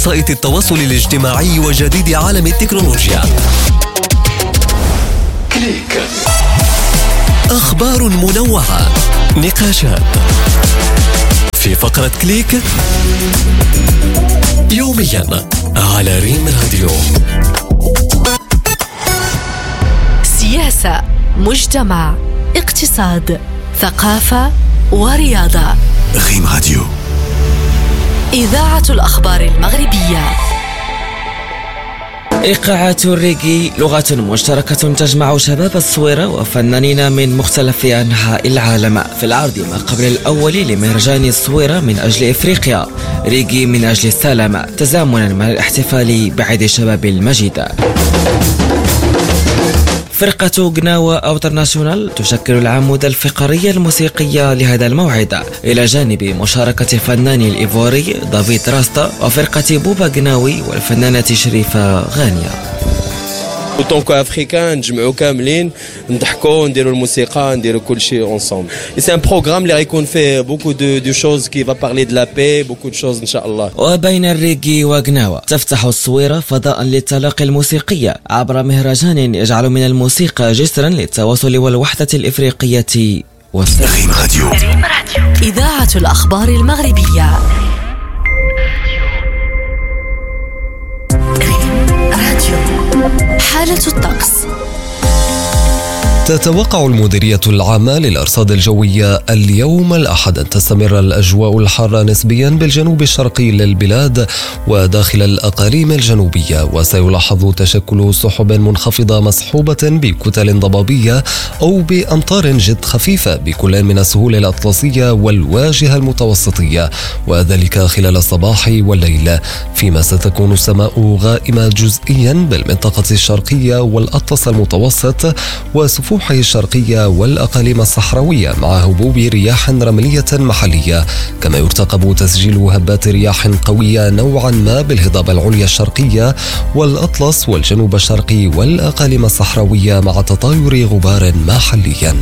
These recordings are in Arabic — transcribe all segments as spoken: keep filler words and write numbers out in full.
وسائل التواصل الاجتماعي وجديد عالم التكنولوجيا. كليك. أخبار منوعة، نقاشات في فقرة كليك يوميا على ريم راديو. سياسة، مجتمع، اقتصاد، ثقافة ورياضة. ريم راديو، إذاعة الأخبار المغربية. إيقاعة الريغي لغة مشتركة تجمع شباب الصويرة وفنانين من مختلف أنحاء العالم في العرض ما قبل الأول لمهرجان الصويرة من أجل إفريقيا، ريغي من أجل السلام، تزامنا مع الاحتفال بعيد الشباب المجيد. فرقة غناوة أوترناسيونال تشكل العمود الفقري الموسيقي لهذا الموعد، إلى جانب مشاركة الفنان الإيفوري دافيد راستا وفرقة بوبا غناوي والفنانة شريفة غانية. طونكو افريكان نجمعوا كاملين نضحكوا نديروا الموسيقى نديروا كل شيء اونصومبل. سي ان بروغرام اللي غيكون فيه بوكو دو دو شوز كي فا بارلي دو لا بي، بوكو دو شوز ان شاء الله. وبين الريغي وغناوة تفتح الصويرة فضاء للتلاقي الموسيقي عبر مهرجان يجعل من الموسيقى جسرا للتواصل والوحدة الإفريقية والسلام. ريم راديو، إذاعة الأخبار المغربية. حالة الطقس. تتوقع المديرية العامة للأرصاد الجوية اليوم الأحد أن تستمر الأجواء الحارة نسبيا بالجنوب الشرقي للبلاد وداخل الأقاليم الجنوبية، وسيلاحظ تشكل سحب منخفضة مصحوبة بكتل ضبابية أو بأمطار جد خفيفة بكل من السهول الأطلسية والواجهة المتوسطية، وذلك خلال الصباح والليل، فيما ستكون السماء غائمة جزئيا بالمنطقة الشرقية والأطلس المتوسط وسفوح الشرقية والأقاليم الصحراوية مع هبوب رياح رملية محلية، كما يرتقب تسجيل هبات رياح قوية نوعا ما بالهضاب العليا الشرقية والأطلس والجنوب الشرقي والأقاليم الصحراوية مع تطاير غبار محليا.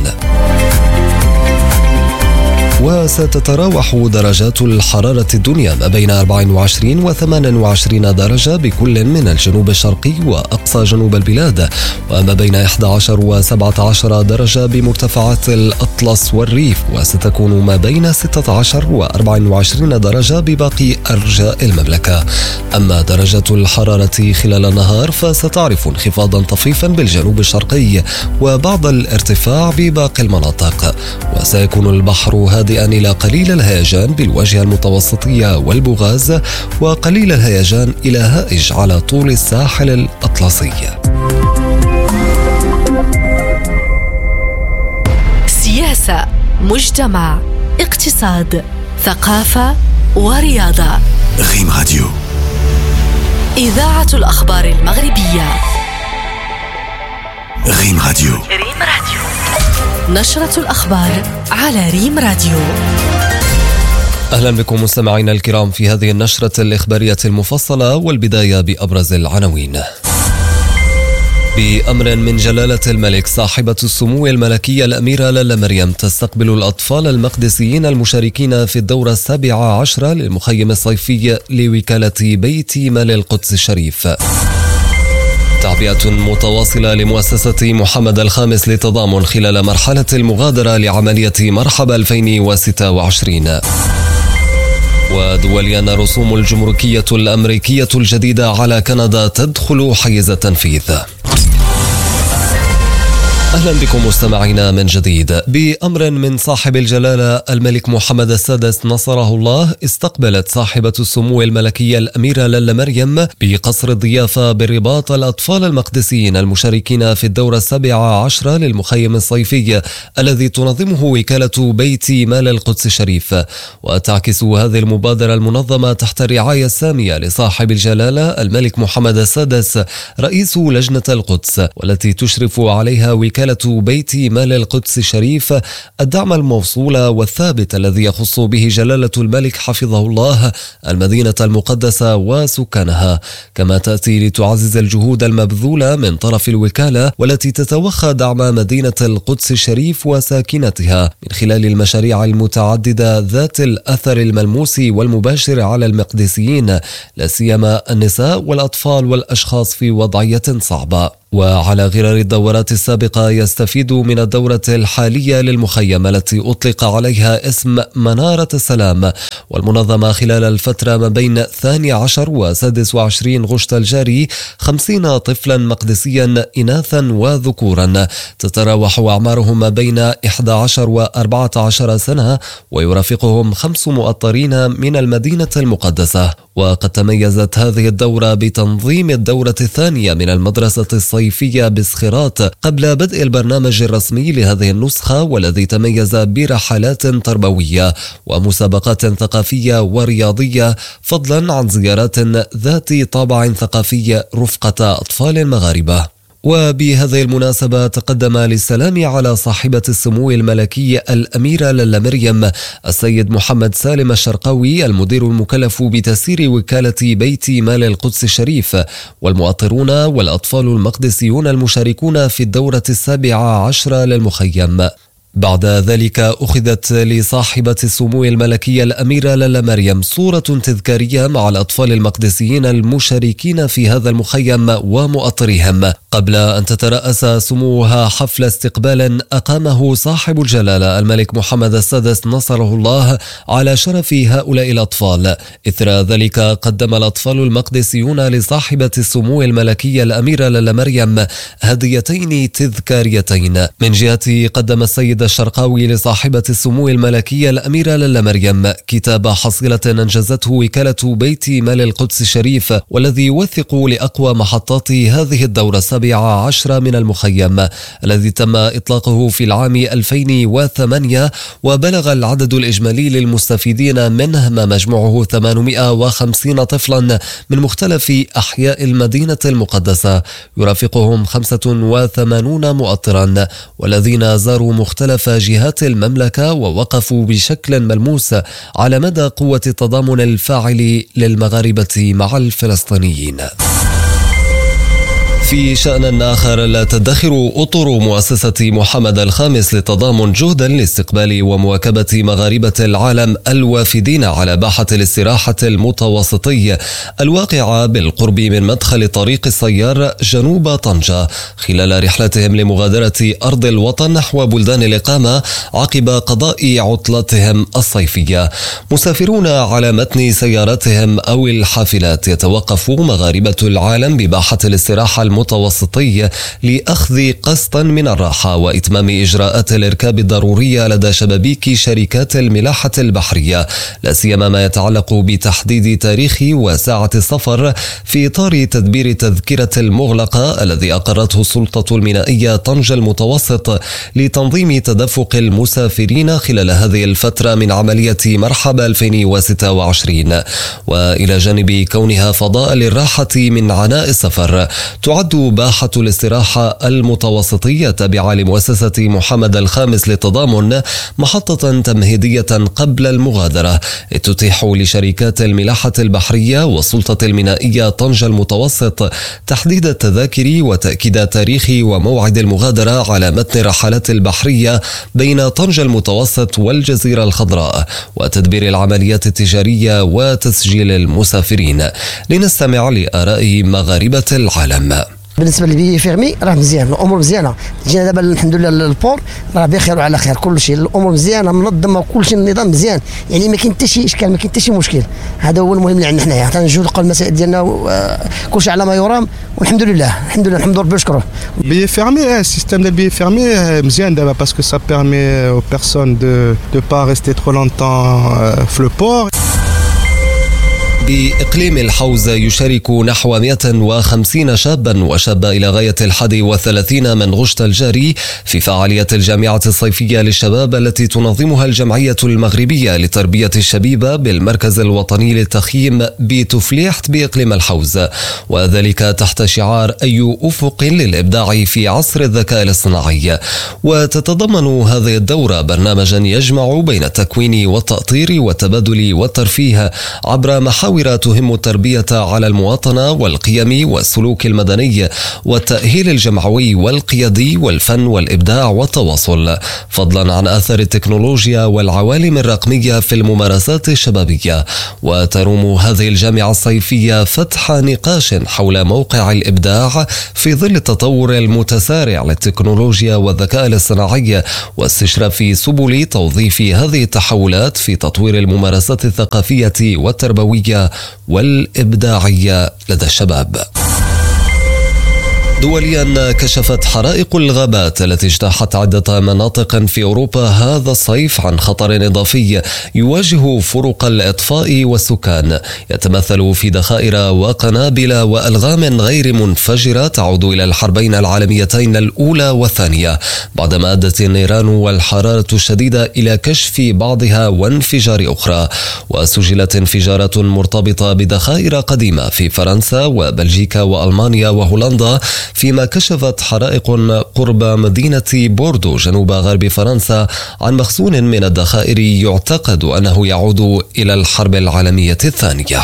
وستتراوح درجات الحرارة الدنيا ما بين أربعة وعشرين و ثمانية وعشرين درجة بكل من الجنوب الشرقي وأقصى جنوب البلاد، وما بين إحدى عشرة و سبعة عشر درجة بمرتفعات الأطلس والريف، وستكون ما بين ستة عشر و أربعة وعشرين درجة بباقي أرجاء المملكة. أما درجة الحرارة خلال النهار فستعرف انخفاضا طفيفا بالجنوب الشرقي وبعض الارتفاع بباقي المناطق، وسيكون البحر هادئا إلى قليل الهيجان بالواجهة المتوسطية والبوغاز، وقليل الهيجان إلى هائج على طول الساحل الأطلسي. سياسة، مجتمع، اقتصاد، ثقافة ورياضة. ريم راديو، إذاعة الأخبار المغربية. ريم راديو، ريم راديو، نشرة الأخبار على ريم راديو. أهلا بكم مستمعينا الكرام في هذه النشرة الإخبارية المفصلة، والبداية بأبرز العناوين. بأمر من جلالة الملك صاحبة السمو الملكية الأميرة لالا مريم تستقبل الأطفال المقدسيين المشاركين في الدورة السابعة عشرة للمخيم الصيفي لوكالة بيت مال القدس الشريف. تعبئة متواصلة لمؤسسة محمد الخامس للتضامن خلال مرحلة المغادرة لعملية مرحب ألفين وستة وعشرين. ودوليا الرسوم الجمركية الأمريكية الجديدة على كندا تدخل حيز التنفيذ. أهلا بكم مستمعينا من جديد. بأمر من صاحب الجلالة الملك محمد السادس نصره الله، استقبلت صاحبة السمو الملكية الأميرة لالا مريم بقصر الضيافة بالرباط الأطفال المقدسيين المشاركين في الدورة السابعة عشرة للمخيم الصيفي الذي تنظمه وكالة بيت مال القدس الشريف. وتعكس هذه المبادرة المنظمة تحت الرعاية السامية لصاحب الجلالة الملك محمد السادس رئيس لجنة القدس، والتي تشرف عليها وكالة وكالة بيت مال القدس الشريف الدعم الموصول والثابت الذي يخص به جلالة الملك حفظه الله المدينة المقدسة وسكانها، كما تأتي لتعزز الجهود المبذولة من طرف الوكالة والتي تتوخى دعم مدينة القدس الشريف وساكنتها من خلال المشاريع المتعددة ذات الأثر الملموس والمباشر على المقدسيين، لا سيما النساء والأطفال والأشخاص في وضعية صعبة. وعلى غرار الدورات السابقة يستفيد من الدورة الحالية للمخيم التي أطلق عليها اسم منارة السلام، والمنظمة خلال الفترة ما بين الثاني عشر وسادس وعشرين غشت الجاري خمسين طفلا مقدسيا إناثا وذكورا تتراوح أعمارهم ما بين إحدى عشر وأربعة عشر سنة، ويرافقهم خمس مؤطرين من المدينة المقدسة. وقد تميزت هذه الدورة بتنظيم الدورة الثانية من المدرسة الصيفية بسخرات قبل بدء البرنامج الرسمي لهذه النسخة، والذي تميز برحلات تربوية ومسابقات ثقافية ورياضية، فضلا عن زيارات ذات طابع ثقافي رفقة أطفال مغاربة. وبهذه المناسبة تقدم للسلام على صاحبة السمو الملكي الأميرة لالا مريم السيد محمد سالم الشرقاوي المدير المكلف بتسيير وكالة بيت مال القدس الشريف، والمؤطرون والأطفال المقدسيون المشاركون في الدورة السابعة عشرة للمخيم. بعد ذلك أخذت لصاحبة السمو الملكية الأميرة لالا مريم صورة تذكارية مع الأطفال المقدسيين المشاركين في هذا المخيم ومؤطرهم، قبل أن تترأس سموها حفل استقبال أقامه صاحب الجلالة الملك محمد السادس نصره الله على شرف هؤلاء الأطفال. إثر ذلك قدم الأطفال المقدسيون لصاحبة السمو الملكية الأميرة لالا مريم هديتين تذكاريتين. من جهة قدم السيد الشرقاوي لصاحبة السمو الملكية الأميرة لالا مريم كتاب حصيلة أنجزته وكالة بيت مال القدس الشريف، والذي يوثق لأقوى محطات هذه الدورة السابعة عشرة من المخيم الذي تم إطلاقه في العام ألفين وثمانية، وبلغ العدد الإجمالي للمستفيدين منه ما مجموعه ثمانمائة وخمسين طفلا من مختلف أحياء المدينة المقدسة، يرافقهم خمسة وثمانون مؤطرا، والذين زاروا مختلف جهات المملكة ووقفوا بشكل ملموس على مدى قوة التضامن الفاعل للمغاربة مع الفلسطينيين. في شأن آخر، لا تدخر أطر مؤسسة محمد الخامس للتضامن جهدا لاستقبال ومواكبة مغاربة العالم الوافدين على باحة الاستراحة المتوسطي الواقعة بالقرب من مدخل طريق السيار جنوب طنجة خلال رحلتهم لمغادرة أرض الوطن نحو بلدان الإقامة عقب قضاء عطلتهم الصيفية. مسافرون على متن سياراتهم أو الحافلات يتوقف مغاربة العالم بباحة الاستراحة المتوسطي لأخذ قسطا من الراحة وإتمام إجراءات الإركاب الضرورية لدى شبابيك شركات الملاحة البحرية، لا سيما ما يتعلق بتحديد تاريخ وساعة السفر في إطار تدبير تذكرة المغلقة الذي أقرته السلطة المينائية طنجة المتوسط لتنظيم تدفق المسافرين خلال هذه الفترة من عملية مرحبا ألفين وستة وعشرين. وإلى جانب كونها فضاء للراحة من عناء السفر، تعد باحة الاستراحة المتوسطية تابعة لمؤسسة محمد الخامس للتضامن محطة تمهيدية قبل المغادرة تتيح لشركات الملاحة البحرية والسلطة المينائية طنجة المتوسط تحديد التذاكر وتأكيد تاريخ وموعد المغادرة على متن الرحلات البحرية بين طنجة المتوسط والجزيرة الخضراء، وتدبير العمليات التجارية وتسجيل المسافرين. لنستمع لآراء مغاربة العالم. بالنسبه للبي فيرمي راه مزيان، الامور مزيانه، جينا دابا الحمد لله البور راه بخير وعلى خير، كل شيء الامور مزيانه منظمه وكل شيء النظام مزيان، يعني ما كاين حتى شي اشكال، ما كاين حتى شي مشكل. هذا هو المهم اللي عندنا حنايا، حتى نجودوا المسائل ديالنا كل شيء على ما يرام، والحمد لله الحمد لله نحمدوا ربي ونشكروه. بي فيرمي السيستم ديال بي فيرمي مزيان دابا باسكو سا بيرمي aux personnes de de pas rester trop longtemps في البور. بإقليم الحوز يشارك نحو مئة وخمسين شابا وشابة إلى غاية الحادي والثلاثين من غشت الجاري في فعالية الجامعة الصيفية للشباب التي تنظمها الجمعية المغربية لتربية الشبيبة بالمركز الوطني للتخييم بتفليحت بإقليم الحوز، وذلك تحت شعار أي أفق للإبداع في عصر الذكاء الاصطناعي. وتتضمن هذه الدورة برنامجا يجمع بين التكوين والتأطير والتبادل والترفيه عبر محاور تهم التربية على المواطنة والقيم والسلوك المدني والتأهيل الجمعوي والقيادي والفن والإبداع والتواصل، فضلا عن أثر التكنولوجيا والعوالم الرقمية في الممارسات الشبابية. وتروم هذه الجامعة الصيفية فتح نقاش حول موقع الإبداع في ظل التطور المتسارع للتكنولوجيا والذكاء الاصطناعي واستشراف سبل توظيف هذه التحولات في تطوير الممارسات الثقافية والتربوية والإبداعية لدى الشباب. دوليا، كشفت حرائق الغابات التي اجتاحت عدة مناطق في أوروبا هذا الصيف عن خطر إضافي يواجه فرق الإطفاء والسكان، يتمثل في ذخائر وقنابل وألغام غير منفجرة تعود إلى الحربين العالميتين الأولى والثانية، بعدما أدت النيران والحرارة الشديدة إلى كشف بعضها وانفجار أخرى. وسجلت انفجارات مرتبطة بذخائر قديمة في فرنسا وبلجيكا وألمانيا وهولندا، فيما كشفت حرائق قرب مدينة بوردو جنوب غرب فرنسا عن مخزون من الذخائر يعتقد أنه يعود إلى الحرب العالمية الثانية.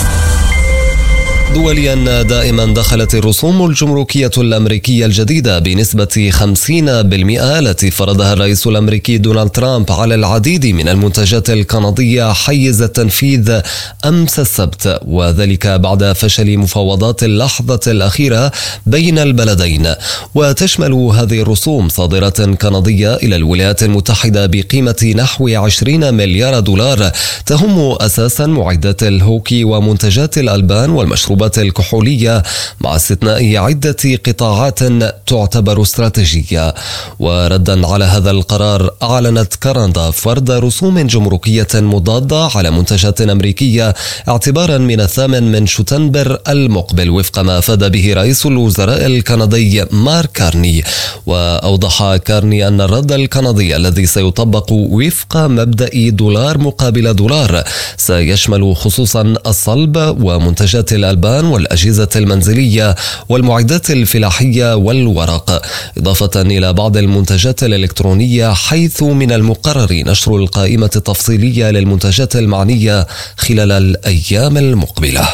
دوليا، دائما دخلت الرسوم الجمركية الأمريكية الجديدة بنسبة خمسين بالمئة التي فرضها الرئيس الأمريكي دونالد ترامب على العديد من المنتجات الكندية حيز التنفيذ أمس السبت، وذلك بعد فشل مفاوضات اللحظة الأخيرة بين البلدين. وتشمل هذه الرسوم صادرات كندية إلى الولايات المتحدة بقيمة نحو عشرين مليار دولار، تهم أساسا معدات الهوكي ومنتجات الألبان والمشروبات الكحولية، مع استثناء عدة قطاعات تعتبر استراتيجية. وردا على هذا القرار، أعلنت كندا فرض رسوم جمركية مضادة على منتجات أمريكية اعتبارا من الثامن من شتنبر المقبل، وفق ما أفاد به رئيس الوزراء الكندي مارك كارني. وأوضح كارني أن الرد الكندي الذي سيطبق وفق مبدأ دولار مقابل دولار سيشمل خصوصا الصلب ومنتجات الألبان والأجهزة المنزلية والمعدات الفلاحية والورق، إضافة إلى بعض المنتجات الإلكترونية، حيث من المقرر نشر القائمة التفصيلية للمنتجات المعنية خلال الأيام المقبلة.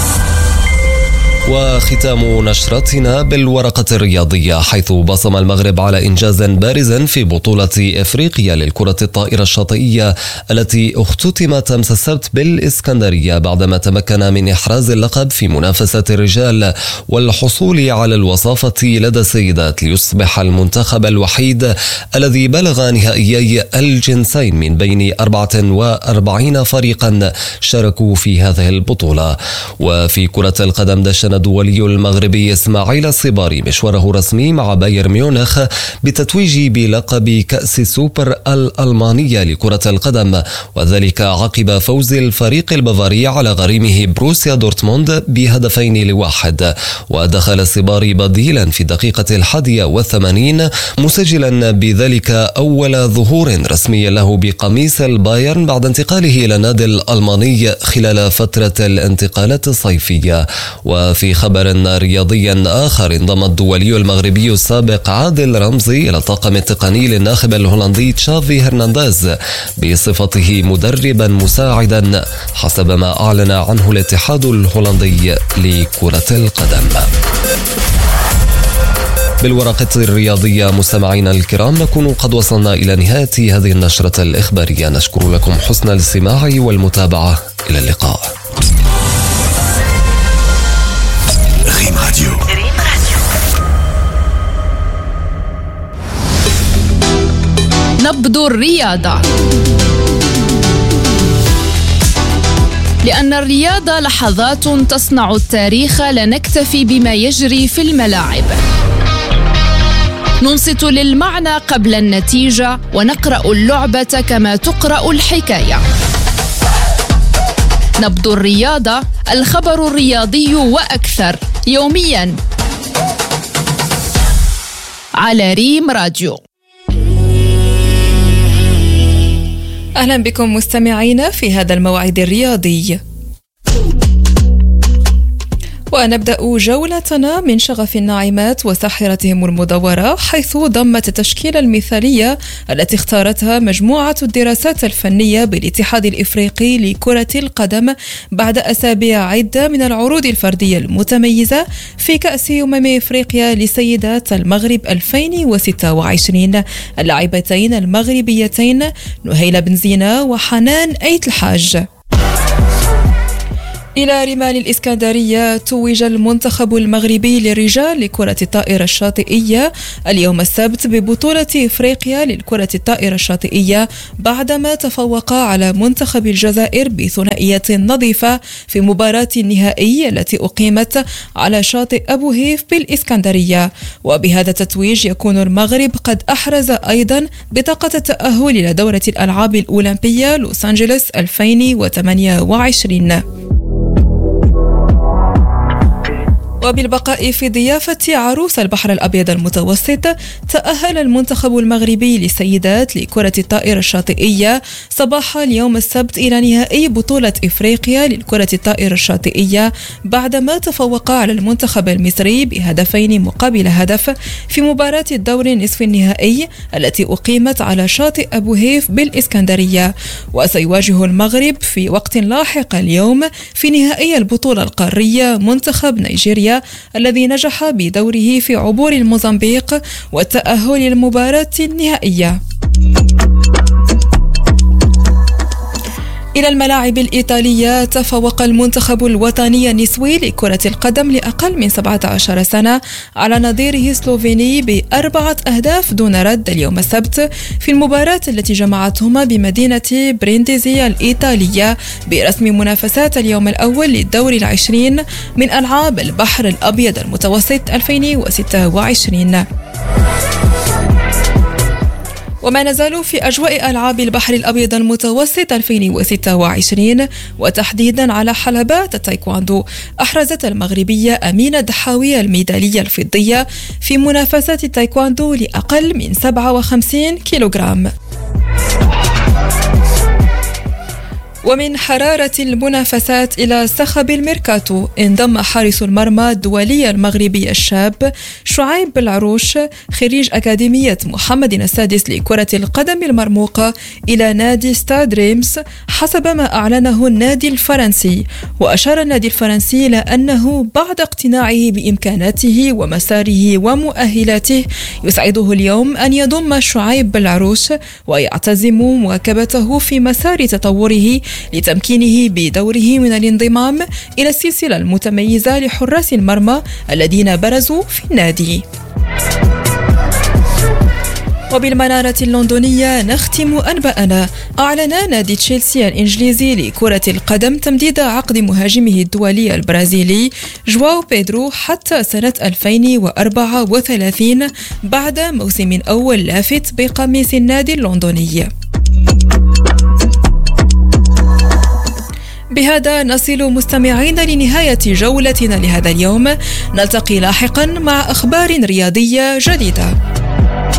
وختام نشرتنا بالورقة الرياضية، حيث بصم المغرب على إنجاز بارز في بطولة إفريقيا للكرة الطائرة الشاطئية التي اختتمت أمس السبت بالإسكندرية، بعدما تمكن من إحراز اللقب في منافسة الرجال والحصول على الوصافة لدى السيدات، ليصبح المنتخب الوحيد الذي بلغ نهائيي الجنسين من بين أربعة وأربعين فريقا شاركوا في هذه البطولة. وفي كرة القدم، دشن الدولي المغربي إسماعيل الصباري مشواره الرسمي مع بايرن ميونخ بتتويج بلقب كأس سوبر الألمانية لكرة القدم، وذلك عقب فوز الفريق البافاري على غريمه بروسيا دورتموند بهدفين لواحد. ودخل الصباري بديلا في الدقيقة الحادية والثمانين، مسجلا بذلك أول ظهور رسمي له بقميص البايرن بعد انتقاله إلى النادي الألماني خلال فترة الانتقالات الصيفية. وفي خبر رياضي آخر، انضم الدولي المغربي السابق عادل رمزي إلى الطاقم التقني للناخب الهولندي تشافي هرنانديز بصفته مدربا مساعدا، حسب ما أعلن عنه الاتحاد الهولندي لكرة القدم. بالورقة الرياضية مستمعينا الكرام، نكون قد وصلنا إلى نهاية هذه النشرة الإخبارية. نشكر لكم حسن الاستماع والمتابعة. إلى اللقاء. ريم راديو. نبض الرياضة، لأن الرياضة لحظات تصنع التاريخ، لا نكتفي بما يجري في الملاعب. ننصت للمعنى قبل النتيجة، ونقرأ اللعبة كما تقرأ الحكاية. نبض الرياضة، الخبر الرياضي وأكثر يومياً على ريم راديو. أهلا بكم مستمعينا في هذا الموعد الرياضي، ونبدأ جولتنا من شغف الناعمات وساحرتهم المدورة، حيث ضمت التشكيلة المثالية التي اختارتها مجموعة الدراسات الفنية بالاتحاد الإفريقي لكرة القدم بعد أسابيع عدة من العروض الفردية المتميزة في كأس أمم إفريقيا لسيدات المغرب ألفين وستة وعشرين. اللاعبتين المغربيتين نهيلة بنزينة وحنان أيت الحاج. إلى رمال الإسكندرية، توج المنتخب المغربي للرجال لكرة الطائرة الشاطئية اليوم السبت ببطولة إفريقيا للكرة الطائرة الشاطئية بعدما تفوق على منتخب الجزائر بثنائية نظيفة في مباراة النهائي التي أقيمت على شاطئ أبو هيف بالإسكندرية. وبهذا التتويج يكون المغرب قد أحرز أيضا بطاقة التأهل إلى دورة الألعاب الأولمبية لوس أنجلوس ألفين وثمانية وعشرين. وبالبقاء في ضيافة عروس البحر الأبيض المتوسط، تأهل المنتخب المغربي للسيدات لكرة الطائرة الشاطئية صباح اليوم السبت إلى نهائي بطولة إفريقيا للكرة الطائرة الشاطئية بعدما تفوق على المنتخب المصري بهدفين مقابل هدف في مباراة الدور نصف النهائي التي أقيمت على شاطئ أبو هيف بالإسكندرية. وسيواجه المغرب في وقت لاحق اليوم في نهائي البطولة القارية منتخب نيجيريا الذي نجح بدوره في عبور الموزمبيق والتأهل للمباراة النهائية. إلى الملاعب الإيطالية، تفوق المنتخب الوطني النسوي لكرة القدم لأقل من سبعة عشر سنة على نظيره سلوفيني بأربعة أهداف دون رد اليوم السبت في المباراة التي جمعتهما بمدينة برينديزي الإيطالية برسم منافسات اليوم الأول للدور العشرين من ألعاب البحر الأبيض المتوسط ألفين وستة وعشرين. وما نزالوا في أجواء ألعاب البحر الأبيض المتوسط ألفين وستة وعشرين وتحديدا على حلبات التايكواندو، أحرزت المغربية أمينة دحاوي الميدالية الفضية في منافسات التايكواندو لأقل من سبعة وخمسين كيلوغرام. ومن حرارة المنافسات إلى صخب الميركاتو، انضم حارس المرمى الدولي المغربي الشاب شعيب بالعروش خريج أكاديمية محمد السادس لكرة القدم المرموقة إلى نادي ستاد ريمس حسب ما أعلنه النادي الفرنسي. وأشار النادي الفرنسي إلى أنه بعد اقتناعه بإمكاناته ومساره ومؤهلاته يسعده اليوم أن يضم شعيب بالعروش ويعتزم مواكبته في مسار تطوره لتمكينه بدوره من الانضمام إلى السلسلة المتميزة لحراس المرمى الذين برزوا في النادي. وبالمنارة اللندنية نختم أنباءنا. أعلن نادي تشيلسي الإنجليزي لكرة القدم تمديد عقد مهاجمه الدولي البرازيلي جواو بيدرو حتى سنة ألفين وأربعة وثلاثين بعد موسم أول لافت بقميص النادي اللندني. بهذا نصل مستمعين لنهاية جولتنا لهذا اليوم، نلتقي لاحقا مع أخبار رياضية جديدة.